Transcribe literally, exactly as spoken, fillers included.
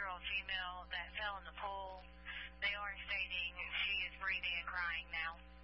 sixty-six-year-old female that fell in the pool. They are stating she is breathing and crying now.